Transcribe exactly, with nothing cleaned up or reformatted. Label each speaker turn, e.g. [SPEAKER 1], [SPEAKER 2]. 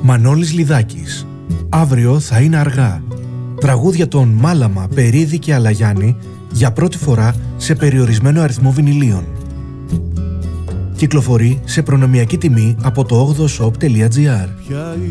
[SPEAKER 1] Μανώλης Λιδάκης. Αύριο θα είναι αργά. Τραγούδια των Μάλαμα, Περίδη και Αλαγιάννη για πρώτη φορά σε περιορισμένο αριθμό βινιλίων. Κυκλοφορεί σε προνομιακή τιμή από το όγδοο shop τελεία gr.